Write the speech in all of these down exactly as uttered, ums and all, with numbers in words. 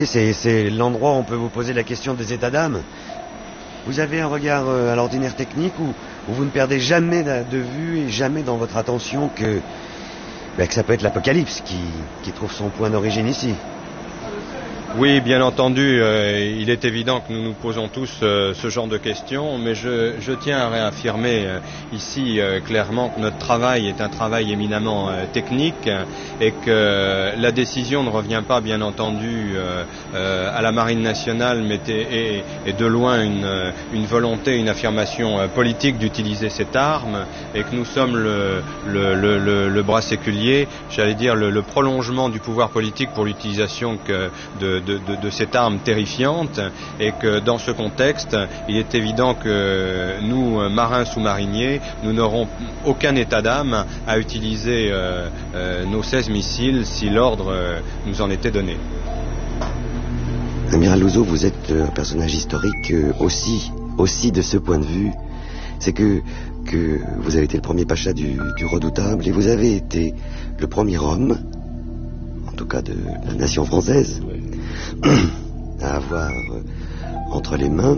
C'est, c'est l'endroit où on peut vous poser la question des états d'âme. Vous avez un regard à l'ordinaire technique où, où vous ne perdez jamais de vue et jamais dans votre attention que, ben, que ça peut être l'Apocalypse qui, qui trouve son point d'origine ici. Oui, bien entendu, euh, il est évident que nous nous posons tous euh, ce genre de questions, mais je, je tiens à réaffirmer euh, ici euh, clairement que notre travail est un travail éminemment euh, technique et que la décision ne revient pas, bien entendu, euh, euh, à la Marine nationale, mais est, est de loin une, une volonté, une affirmation euh, politique d'utiliser cette arme et que nous sommes le, le, le, le, le bras séculier, j'allais dire le, le prolongement du pouvoir politique pour l'utilisation que de De, de, de cette arme terrifiante et que dans ce contexte, il est évident que nous, marins sous-mariniers, nous n'aurons aucun état d'âme à utiliser euh, euh, nos seize missiles si l'ordre euh, nous en était donné. Amiral Louzot, vous êtes un personnage historique aussi, aussi de ce point de vue. C'est que, que vous avez été le premier pacha du, du Redoutable et vous avez été le premier homme, en tout cas de la nation française, à avoir euh, entre les mains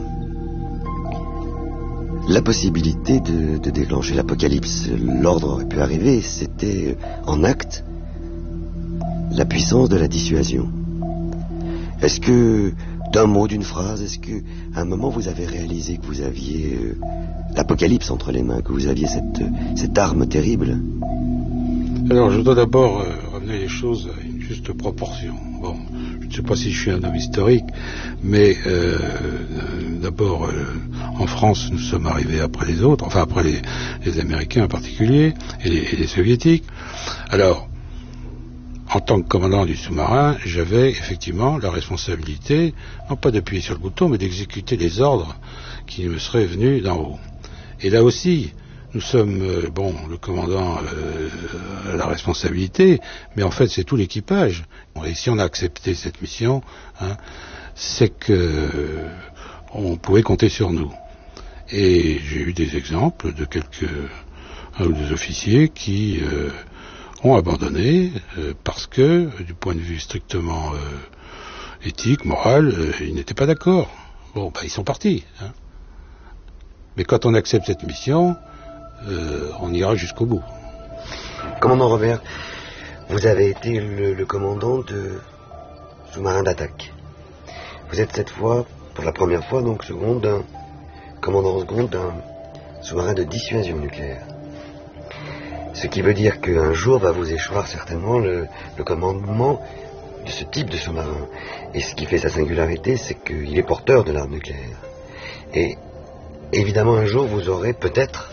la possibilité de, de déclencher l'apocalypse. L'ordre aurait pu arriver, c'était en acte la puissance de la dissuasion. Est-ce que, d'un mot, d'une phrase, est-ce que à un moment vous avez réalisé que vous aviez euh, l'apocalypse entre les mains, que vous aviez cette, cette arme terrible? Alors je dois d'abord euh, ramener les choses à une juste proportion. Bon, je ne sais pas si je suis un homme historique, mais euh, d'abord, euh, en France, nous sommes arrivés après les autres, enfin après les, les Américains en particulier, et les, et les Soviétiques. Alors, en tant que commandant du sous-marin, j'avais effectivement la responsabilité, non pas d'appuyer sur le bouton, mais d'exécuter les ordres qui me seraient venus d'en haut. Et là aussi, nous sommes, euh, bon, le commandant euh, a la responsabilité, mais en fait c'est tout l'équipage. Et si on a accepté cette mission, hein, c'est que euh, on pouvait compter sur nous. Et j'ai eu des exemples de quelques, un ou deux officiers qui euh, ont abandonné euh, parce que, du point de vue strictement euh, éthique, moral, euh, ils n'étaient pas d'accord. Bon, bah, ils sont partis. Hein. Mais quand on accepte cette mission, Euh, on ira jusqu'au bout. Commandant Robert, vous avez été le, le commandant de sous-marin d'attaque. Vous êtes cette fois, pour la première fois, donc second d'un commandant second d'un sous-marin de dissuasion nucléaire. Ce qui veut dire qu'un jour va vous échoir certainement le, le commandement de ce type de sous-marin. Et ce qui fait sa singularité, c'est qu'il est porteur de l'arme nucléaire. Et évidemment, un jour, vous aurez peut-être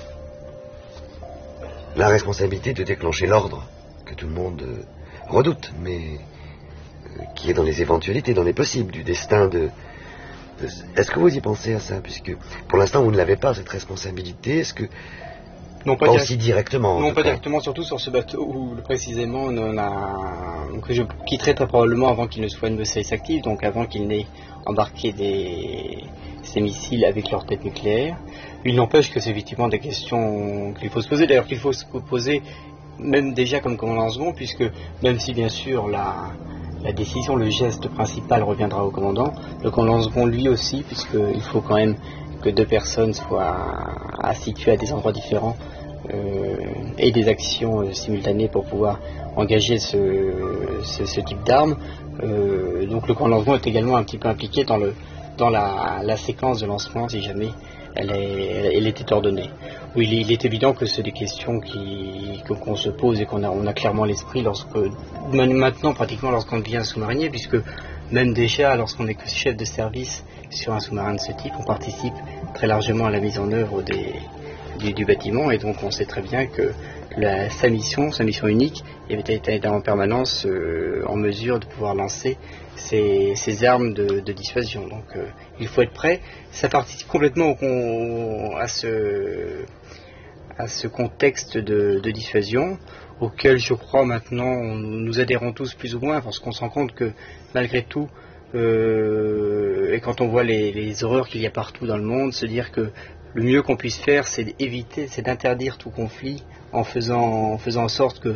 la responsabilité de déclencher l'ordre que tout le monde euh, redoute, mais euh, qui est dans les éventualités, dans les possibles du destin de, de... Est-ce que vous y pensez à ça, puisque pour l'instant vous ne l'avez pas, cette responsabilité? Est-ce que non, pas, pas direct... aussi directement Non, pas cas. directement, surtout sur ce bateau où précisément on a... que je quitterai très probablement avant qu'il ne soit une service active, donc avant qu'il n'ait embarqué des... ces missiles avec leur tête nucléaire. Il n'empêche que c'est effectivement des questions qu'il faut se poser, d'ailleurs qu'il faut se poser même déjà comme commandant second, puisque même si bien sûr la, la décision, le geste principal reviendra au commandant, le commandant second lui aussi, puisqu'il faut quand même que deux personnes soient situées à des endroits différents euh, et des actions euh, simultanées pour pouvoir engager ce, ce, ce type d'armes. Euh, donc le commandant second est également un petit peu impliqué dans, le, dans la, la séquence de lancement si jamais Elle, est, elle était ordonnée. Oui, il est, il est évident que c'est des questions qui, que, qu'on se pose et qu'on a, on a clairement l'esprit lorsque, maintenant pratiquement lorsqu'on devient sous-marinier, puisque même déjà lorsqu'on est chef de service sur un sous-marin de ce type, on participe très largement à la mise en œuvre des, du, du bâtiment, et donc on sait très bien que la, sa mission, sa mission unique, était, était en permanence euh, en mesure de pouvoir lancer ces, ces armes de, de dissuasion. Donc euh, il faut être prêt. Ça participe complètement au, au, à, ce, à ce contexte de, de dissuasion auquel je crois maintenant nous adhérons tous plus ou moins, parce qu'on se rend compte que malgré tout, euh, et quand on voit les, les horreurs qu'il y a partout dans le monde, se dire que le mieux qu'on puisse faire, c'est d'éviter, c'est d'interdire tout conflit en faisant, en faisant en sorte que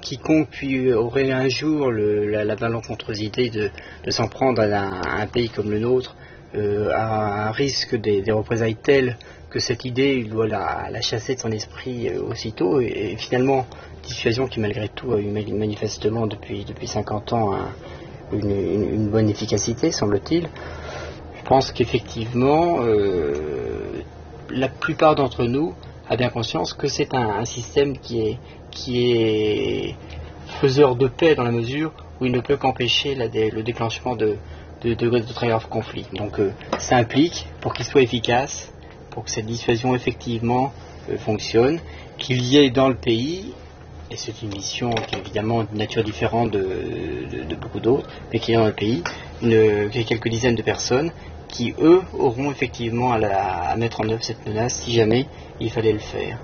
quiconque puis aurait un jour le, la, la malencontreuse idée de, de s'en prendre à un, à un pays comme le nôtre euh, a un risque des, des représailles telles que cette idée, il doit la, la chasser de son esprit euh, aussitôt. Et, et finalement, dissuasion qui malgré tout a eu manifestement depuis, depuis cinquante ans un, une, une, une bonne efficacité, semble-t-il. Je pense qu'effectivement, euh, la plupart d'entre nous a bien conscience que c'est un, un système qui est, qui est faiseur de paix dans la mesure où il ne peut qu'empêcher la, le déclenchement de, de, de, de très graves conflits. Donc euh, ça implique, pour qu'il soit efficace, pour que cette dissuasion effectivement euh, fonctionne, qu'il y ait dans le pays, et c'est une mission qui est évidemment de nature différente de, de, de beaucoup d'autres, mais qu'il y ait dans le pays une, quelques dizaines de personnes qui, eux, auront effectivement à, la, à mettre en œuvre cette menace si jamais il fallait le faire.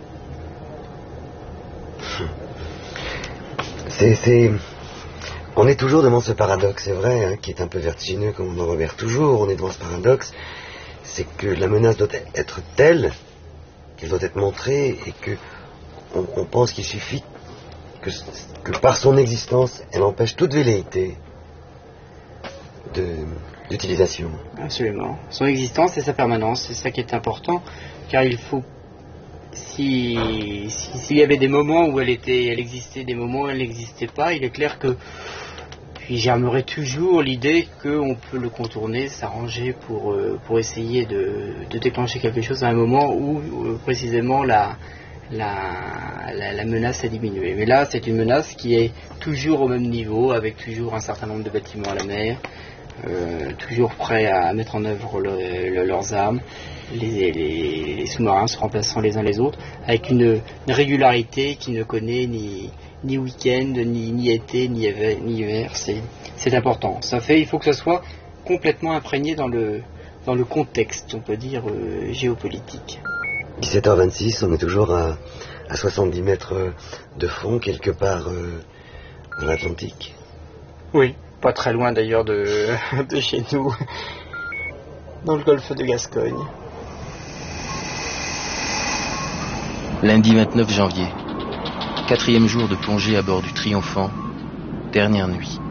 C'est, c'est... On est toujours devant ce paradoxe, c'est vrai, hein, qui est un peu vertigineux comme on en revient toujours. On est devant ce paradoxe, c'est que la menace doit être telle qu'elle doit être montrée et que on, on pense qu'il suffit que, que par son existence, elle empêche toute velléité de, d'utilisation. Absolument. Son existence et sa permanence, c'est ça qui est important, car il faut, si, si, s'il y avait des moments où elle était, elle existait, des moments où elle n'existait pas, il est clair que puis germerait toujours l'idée qu'on peut le contourner, s'arranger pour, euh, pour essayer de, de déclencher quelque chose à un moment où euh, précisément la, la, la, la menace a diminué. Mais là, c'est une menace qui est toujours au même niveau, avec toujours un certain nombre de bâtiments à la mer, euh, toujours prêts à mettre en œuvre le, le, leurs armes, les, les, les sous-marins se remplaçant les uns les autres, avec une, une régularité qui ne connaît ni... ni week-end, ni, ni été, ni hiver, ni hiver. C'est, c'est important. Ça fait, il faut que ça soit complètement imprégné dans le, dans le contexte, on peut dire, euh, géopolitique. dix-sept heures vingt-six, on est toujours à, à soixante-dix mètres de fond, quelque part euh, dans l'Atlantique. Oui, pas très loin d'ailleurs de, de chez nous, dans le golfe de Gascogne. Lundi vingt-neuf janvier. Quatrième jour de plongée à bord du Triomphant, dernière nuit.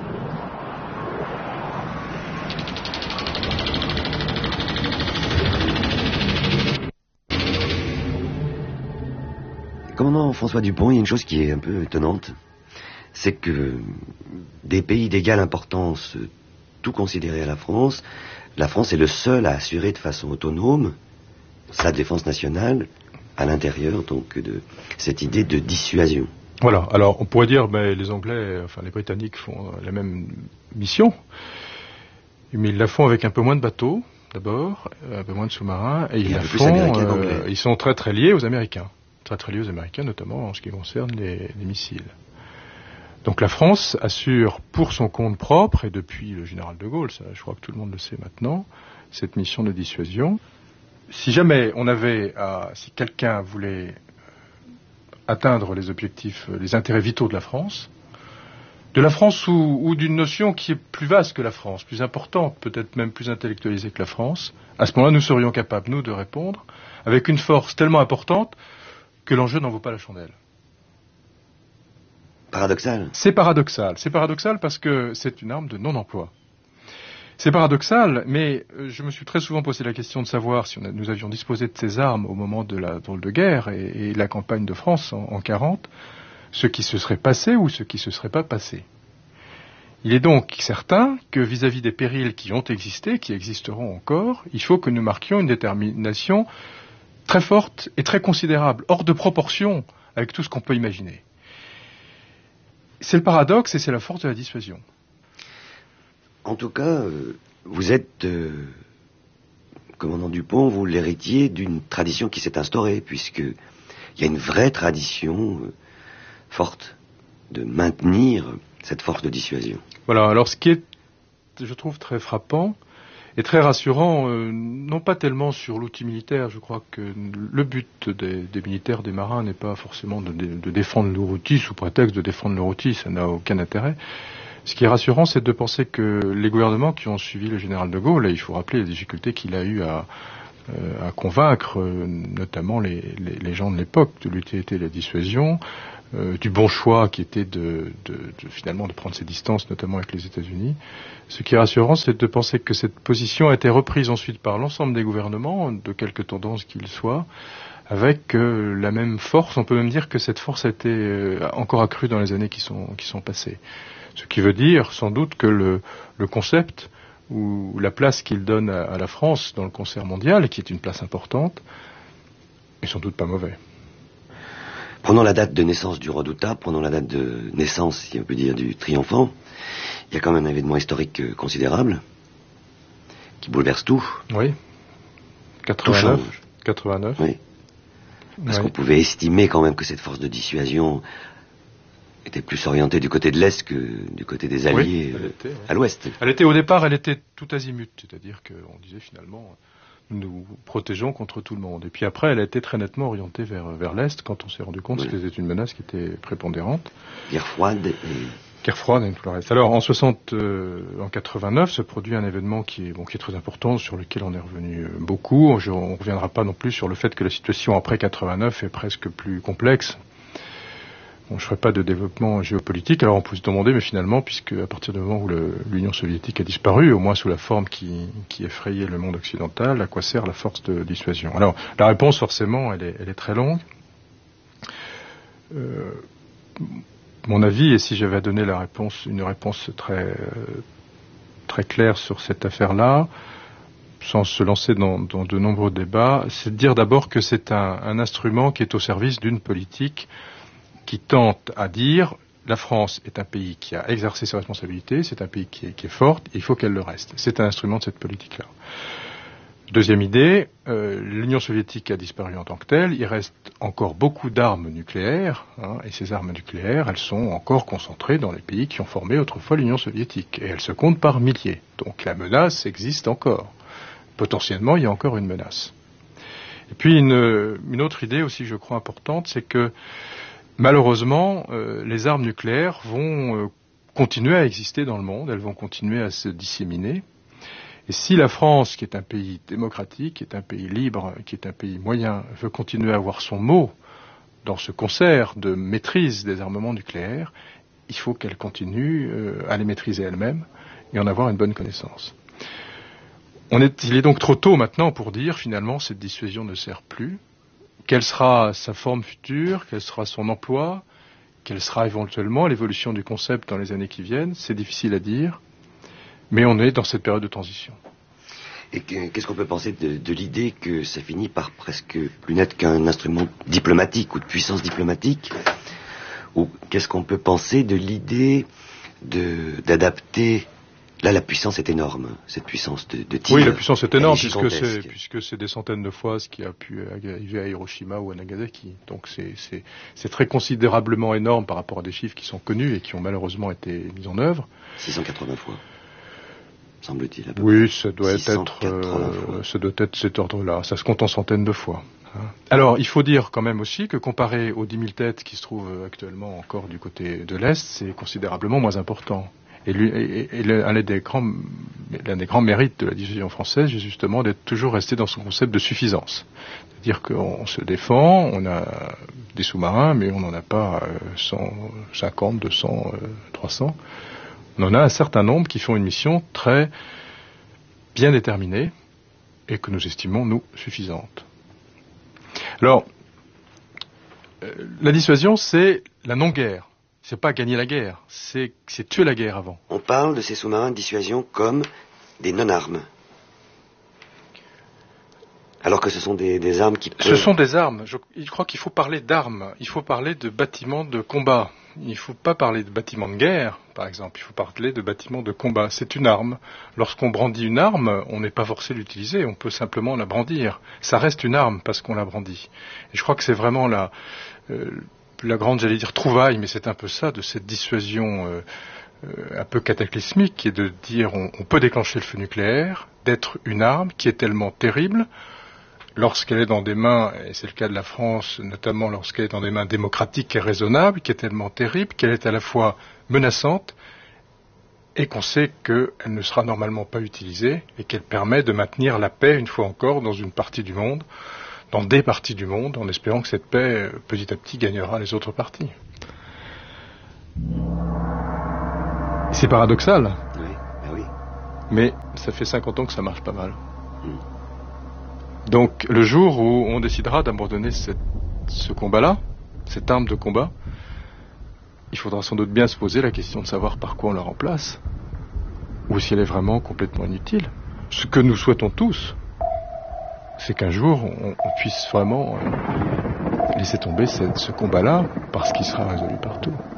Commandant François Dupont, il y a une chose qui est un peu étonnante, c'est que des pays d'égale importance, tout considéré à la France, la France est le seul à assurer de façon autonome sa défense nationale à l'intérieur donc de cette idée de dissuasion. Voilà, alors on pourrait dire ben, les Anglais, enfin les Britanniques font la même mission, mais ils la font avec un peu moins de bateaux d'abord, un peu moins de sous-marins, et ils la font, euh, ils sont très très liés aux Américains, très très liés aux Américains notamment en ce qui concerne les, les missiles. Donc la France assure pour son compte propre, et depuis le général de Gaulle, ça, je crois que tout le monde le sait maintenant, cette mission de dissuasion. Si jamais on avait, à, si quelqu'un voulait atteindre les objectifs, les intérêts vitaux de la France, de la France ou, ou d'une notion qui est plus vaste que la France, plus importante, peut-être même plus intellectualisée que la France, à ce moment-là, nous serions capables, nous, de répondre avec une force tellement importante que l'enjeu n'en vaut pas la chandelle. Paradoxal. C'est paradoxal. C'est paradoxal parce que c'est une arme de non-emploi. C'est paradoxal, mais je me suis très souvent posé la question de savoir si on a, nous avions disposé de ces armes au moment de la drôle de guerre et, et la campagne de France en, en quarante, ce qui se serait passé ou ce qui se serait pas passé. Il est donc certain que vis-à-vis des périls qui ont existé, qui existeront encore, il faut que nous marquions une détermination très forte et très considérable, hors de proportion avec tout ce qu'on peut imaginer. C'est le paradoxe et c'est la force de la dissuasion. En tout cas, euh, vous êtes, euh, commandant Dupont, vous l'héritier d'une tradition qui s'est instaurée, puisqu'il y a une vraie tradition euh, forte de maintenir cette force de dissuasion. Voilà, alors ce qui est, je trouve, très frappant et très rassurant, euh, non pas tellement sur l'outil militaire, je crois que le but des, des militaires, des marins, n'est pas forcément de, de défendre leur outil sous prétexte de défendre leur outil, ça n'a aucun intérêt. Ce qui est rassurant, c'est de penser que les gouvernements qui ont suivi le général de Gaulle, et il faut rappeler les difficultés qu'il a eues à, euh, à convaincre euh, notamment les, les, les gens de l'époque de l'utilité de la dissuasion, euh, du bon choix qui était de, de, de finalement de prendre ses distances, notamment avec les États-Unis. Ce qui est rassurant, c'est de penser que cette position a été reprise ensuite par l'ensemble des gouvernements, de quelque tendance qu'ils soient, avec euh, la même force. On peut même dire que cette force a été euh, encore accrue dans les années qui sont, qui sont passées. Ce qui veut dire sans doute que le, le concept ou la place qu'il donne à, à la France dans le concert mondial, qui est une place importante, est sans doute pas mauvais. Prenons la date de naissance du redoutable, prenons la date de naissance, si on peut dire, du triomphant. Il y a quand même un événement historique euh, considérable qui bouleverse tout. Oui. quatre-vingt-neuf. quatre-vingt-neuf. Oui. Parce oui. qu'on pouvait estimer quand même que cette force de dissuasion était plus orientée du côté de l'Est que du côté des Alliés oui, elle était, oui. à l'Ouest. Elle était au départ, elle était tout azimut, c'est-à-dire qu'on disait finalement nous nous protégeons contre tout le monde. Et puis après, elle a été très nettement orientée vers, vers l'Est quand on s'est rendu compte oui. que c'était une menace qui était prépondérante. Guerre froide et... Guerre froide et tout le reste. Alors en soixante, euh, en quatre-vingt-neuf, se produit un événement qui est, bon, qui est très important, sur lequel on est revenu beaucoup. Je, on ne reviendra pas non plus sur le fait que la situation après quatre-vingt-neuf est presque plus complexe. Bon, je ne ferai pas de développement géopolitique, alors on peut se demander, mais finalement, puisque à partir du moment où le, l'Union soviétique a disparu, au moins sous la forme qui, qui effrayait le monde occidental, à quoi sert la force de dissuasion? Alors, la réponse, forcément, elle est, elle est très longue. Euh, mon avis, et si j'avais à donner la réponse, une réponse très, euh, très claire sur cette affaire-là, sans se lancer dans, dans de nombreux débats, c'est de dire d'abord que c'est un, un instrument qui est au service d'une politique qui tente à dire la France est un pays qui a exercé ses responsabilités, c'est un pays qui est, qui est forte, il faut qu'elle le reste. C'est un instrument de cette politique-là. Deuxième idée, euh, l'Union soviétique a disparu en tant que telle, il reste encore beaucoup d'armes nucléaires, hein, et ces armes nucléaires, elles sont encore concentrées dans les pays qui ont formé autrefois l'Union soviétique, et elles se comptent par milliers. Donc la menace existe encore. Potentiellement, il y a encore une menace. Et puis une, une autre idée aussi, je crois, importante, c'est que malheureusement, euh, les armes nucléaires vont euh, continuer à exister dans le monde, elles vont continuer à se disséminer. Et si la France, qui est un pays démocratique, qui est un pays libre, qui est un pays moyen, veut continuer à avoir son mot dans ce concert de maîtrise des armements nucléaires, il faut qu'elle continue euh, à les maîtriser elle-même et en avoir une bonne connaissance. On est, il est donc trop tôt maintenant pour dire finalement cette dissuasion ne sert plus. Quelle sera sa forme future? Quel sera son emploi? Quelle sera éventuellement l'évolution du concept dans les années qui viennent? C'est difficile à dire, mais on est dans cette période de transition. Et qu'est-ce qu'on peut penser de, de l'idée que ça finit par presque plus n'être qu'un instrument diplomatique ou de puissance diplomatique? Ou qu'est-ce qu'on peut penser de l'idée de, d'adapter... Là, la puissance est énorme, cette puissance de, de tir. Oui, la puissance est énorme, est puisque, c'est, puisque c'est des centaines de fois ce qui a pu arriver à Hiroshima ou à Nagasaki. Donc c'est, c'est, c'est très considérablement énorme par rapport à des chiffres qui sont connus et qui ont malheureusement été mis en œuvre. six cent quatre-vingts fois, semble-t-il. À peu oui, près. ça doit être, euh, ça doit être cet ordre-là. Ça se compte en centaines de fois. Hein. Alors, il faut dire quand même aussi que comparé aux dix mille têtes qui se trouvent actuellement encore du côté de l'Est, c'est considérablement moins important. Et, lui, et, et l'un, des grands, l'un des grands mérites de la dissuasion française, c'est justement d'être toujours resté dans son concept de suffisance. C'est-à-dire qu'on se défend, on a des sous-marins, mais on n'en a pas cent cinquante, deux cents, trois cents. On en a un certain nombre qui font une mission très bien déterminée et que nous estimons, nous, suffisante. Alors, la dissuasion, c'est la non-guerre. C'est pas gagner la guerre, c'est, c'est tuer la guerre avant. On parle de ces sous-marins de dissuasion comme des non-armes. Alors que ce sont des, des armes qui peuvent... Ce sont des armes. Je, je crois qu'il faut parler d'armes. Il faut parler de bâtiments de combat. Il ne faut pas parler de bâtiments de guerre, par exemple. Il faut parler de bâtiments de combat. C'est une arme. Lorsqu'on brandit une arme, on n'est pas forcé de l'utiliser. On peut simplement la brandir. Ça reste une arme parce qu'on la brandit. Et je crois que c'est vraiment la... Euh, la grande, j'allais dire, trouvaille, mais c'est un peu ça, de cette dissuasion euh, euh, un peu cataclysmique, qui est de dire on, on peut déclencher le feu nucléaire, d'être une arme qui est tellement terrible, lorsqu'elle est dans des mains, et c'est le cas de la France, notamment lorsqu'elle est dans des mains démocratiques et raisonnables, qui est tellement terrible qu'elle est à la fois menaçante et qu'on sait qu'elle ne sera normalement pas utilisée et qu'elle permet de maintenir la paix, une fois encore, dans une partie du monde, dans des parties du monde, en espérant que cette paix, petit à petit, gagnera les autres parties. C'est paradoxal. Oui, ben oui. Mais ça fait cinquante ans que ça marche pas mal. Mm. Donc, le jour où on décidera d'abandonner cette, ce combat-là, cette arme de combat, il faudra sans doute bien se poser la question de savoir par quoi on la remplace, ou si elle est vraiment complètement inutile. Ce que nous souhaitons tous, c'est qu'un jour, on, on puisse vraiment euh, laisser tomber cette, ce combat-là, parce qu'il sera résolu partout.